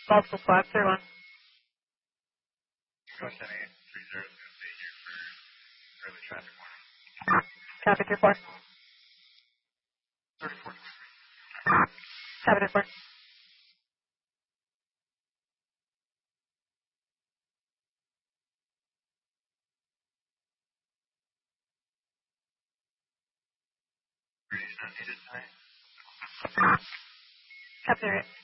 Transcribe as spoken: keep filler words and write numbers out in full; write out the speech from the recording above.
Multiple five three one. Coast ten eight three zero is going to stay here for early traffic warning. Copy three four. thirty-four. Copy three four. Grease not needed tonight. Copy three eight.